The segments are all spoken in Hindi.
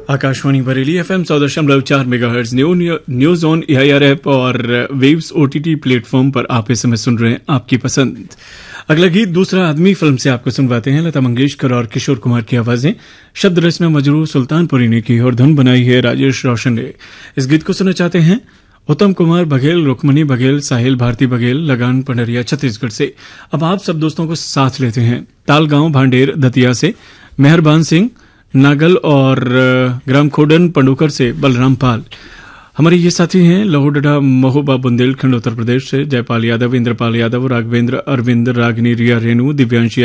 Akashvani Bareilly FM 100.4 megahertz news on AIR app और वेव्स OTT प्लेटफॉर्म पर आप इस समय सुन रहे हैं आपकी पसंद। अगला गीत दूसरा आदमी फिल्म से आपको सुनवाते हैं। लता मंगेशकर और किशोर कुमार की आवाजें, शब्द रचना मजरू सुल्तानपुरी ने की और धुन बनाई है राजेश रोशन ने। इस गीत को सुनना चाहते हैं उत्तम कुमार बघेल, रुक्मणी बघेल, साहिल भारती बघेल, लगान पंडरिया छत्तीसगढ़ से। अब आप सब दोस्तों को साथ लेते हैं तालगांव भांडेर दतिया से मेहरबान सिंह नागल और ग्राम खोडन पंडुकर से बलराम पाल। हमारे ये साथी हैं लहोडा महोबा बुंदेलखंड उत्तर प्रदेश से जयपाल यादव, इंद्रपाल यादव, राघवेंद्र, अरविंद, रागिनी, रिया, रेणु, दिव्यांशी,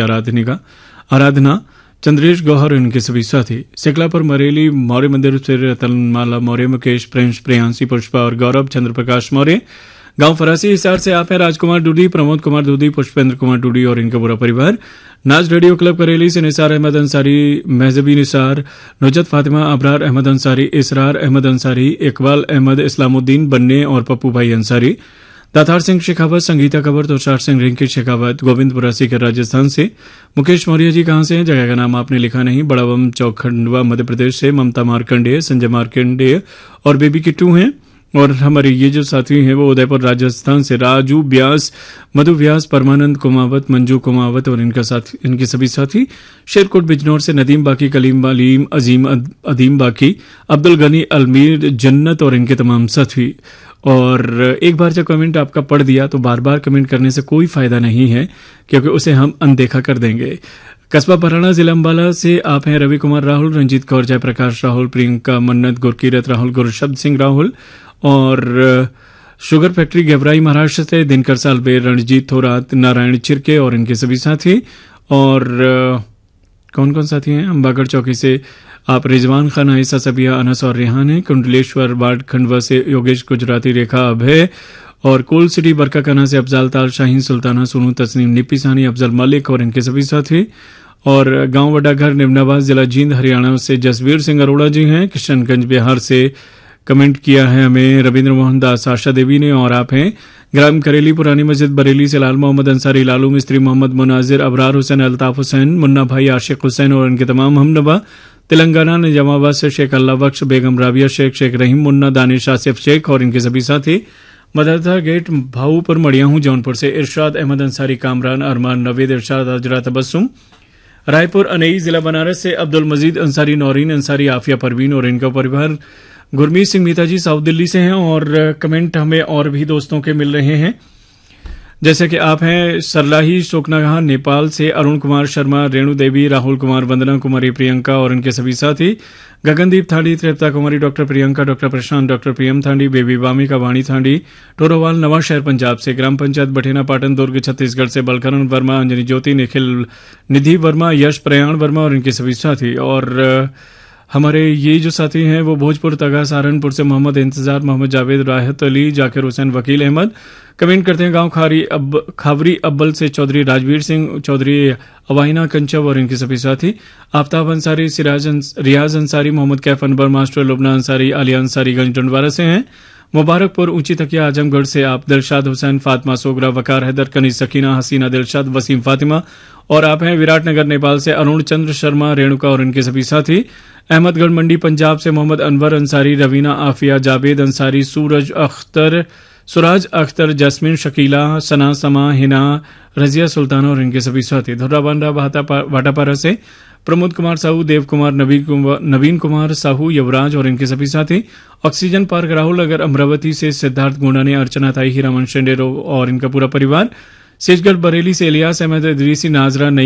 आराधना, चंद्रेश गौहर, इनके सभी साथी सेकलापुर मरेली मौर्य मंदिर से रतनमाला मौर्य, मुकेश, प्रिंस, प्रियांशी, पुष्पा और गौरव, चंद्र प्रकाश मौर्य, गांव फरासी हिसार से आप हैं राजकुमार डूडी, प्रमोद कुमार डूडी, पुष्पेंद्र कुमार डूडी और इनका पूरा परिवार। नाज रेडियो क्लब करेली से निसार अहमद अंसारी, महजबी निसार, नुजत फातिमा, अबरार अहमद अंसारी, इसरार अहमद अंसारी, इकबाल अहमद, इस्लामुद्दीन बन्ने और पप्पू भाई अंसारी, दातार सिंह शेखावत, संगीता कबर, तुषार सिंह, रिंकी शेखावत, गोविंदपुरा सीकर राजस्थान से। मुकेश मौर्य जी कहां से हैं, जगह का नाम आपने लिखा नहीं। बड़ावम चौक खंडवा मध्य प्रदेश से ममता मार्कंडेय, संजय मार्कंडेय और बेबी किट्टू हैं। और हमारे ये जो साथी हैं वो उदयपुर राजस्थान से राजू व्यास, मधु व्यास, परमानंद कुमावत, मंजू कुमावत और इनके सभी साथी। शेरकोट बिजनौर से नदीम बाकी, कलीम अलीम, अजीम अदीम बाकी, अब्दुल गनी, अलमीर, जन्नत और इनके तमाम साथी। और एक बार जब कमेंट आपका पढ़ दिया तो बार बार कमेंट करने से कोई फायदा नहीं है, क्योंकि उसे हम अनदेखा कर देंगे। कस्बा पराना जिला अम्बाला से आप हैं रवि कुमार राहुल, रंजीत कौर, जयप्रकाश राहुल, प्रियंका मन्नत, गुरकीरत राहुल, गुरशब्द सिंह राहुल और शुगर फैक्ट्री गेवराई महाराष्ट्र से दिनकर सालवे, रणजीत थोरात, नारायण चिरके और इनके सभी साथी। और कौन कौन साथी हैं, अंबागढ़ चौकी से आप रिजवान खान, आयसा सबिया, अनस और रेहान हैं। कुंडलेश्वर वार्ड खंडवा से योगेश गुजराती, रेखा अभय और कोल सिटी बरकाकाना से अफजाल ताल, शाहीन सुल्ताना, सोनू तस्नीम, निप्पी सानी, अफजल मलिक और इनके सभी साथी। और गांव वडा घर निमनाबाद जिला जींद हरियाणा से जसवीर सिंह अरोड़ा जी हैं। किशनगंज बिहार से कमेंट किया है हमें रविंद्र मोहन दास, आशा देवी ने। और आप हैं ग्राम करेली पुरानी मस्जिद बरेली से लाल मोहम्मद अंसारी, लालू मिस्त्री, मोहम्मद मुनाजिर, अबरार हुसैन, अल्ताफ हुसैन, मुन्ना भाई, आशिक हुसैन और इनके तमाम हमनवा। तेलंगाना निजामाबाद से शेख अल्लाह बख्श, बेगम राबिया शेख, शेख रहीम मुन्ना, दानिश आसिफ शेख और इनके सभी साथी। मदरसा गेट भाऊपुर मड़िया हूं जौनपुर से इरशाद अहमद अंसारी, कामरान, अरमान, नवीद, इरशाद, अजरा, तबस्सुम। रायपुर अनई जिला बनारस से अब्दुल मजीद अंसारी, नौरीन अंसारी, आफिया परवीन और इनका परिवार। गुरमीत सिंह मीता जी साउथ दिल्ली से हैं। और कमेंट हमें और भी दोस्तों के मिल रहे हैं, जैसे कि आप हैं सरलाही शोकनागाह नेपाल से अरुण कुमार शर्मा, रेणु देवी, राहुल कुमार, वंदना कुमारी, प्रियंका और इनके सभी साथी। गगनदीप थांडी, त्रिप्ता कुमारी, डॉक्टर प्रियंका, डॉक्टर प्रशांत, डॉक्टर प्रियम थांडी, बेबी वामिका, वाणी थांडी, टोरोवाल नवा शहर पंजाब से। ग्राम पंचायत बठेना पाटन दुर्ग छत्तीसगढ़ से बलकरण वर्मा, अंजनी ज्योति, निखिल, निधि वर्मा, यश प्रयाण वर्मा और इनके सभी साथी। और हमारे ये जो साथी हैं वो भोजपुर तगा सहारनपुर से मोहम्मद इंतजार, मोहम्मद जावेद, राहत अली, जाकिर हुसैन, वकील अहमद। कमेंट करते हैं गांव खावरी अब्बल से चौधरी राजवीर सिंह, चौधरी अवाइना कंचव और इनके सभी साथी। आफ्ताब अंसारी, रियाज अंसारी, मोहम्मद कैफ अनबर, मास्टर लुबना अंसारी, आलिया अंसारी गंज डंडवारा से हैं। मुबारकपुर ऊंची तकिया आजमगढ़ से आप दिलशाद हुसैन, फातिमा सोगरा, वकार हैदर, कनीज सकीना, हसीना दिलशाद, वसीम फातिमा। और आप हैं विराटनगर नेपाल से अरुण चंद्र शर्मा, रेणुका और इनके सभी साथी। अहमदगढ़ मंडी पंजाब से मोहम्मद अनवर अंसारी, रवीना, आफिया, जावेद अंसारी, सुराज अख्तर, जस्मिन, शकीला, सना, समा, हिना, रजिया सुल्ताना और इनके सभी साथी। धुर्रा बांडा भाटापारा से प्रमोद कुमार साहू, देव कुमार, नवीन कुमार साहू, युवराज और इनके सभी साथी। ऑक्सीजन पार्क राहुल नगर अमरावती से सिद्धार्थ गोंडा ने, अर्चना ताई, हीरामन शेंडेरो और इनका पूरा परिवार। सेजगढ़ बरेली से इलियास अहमद, इदरीसी, नाजरा,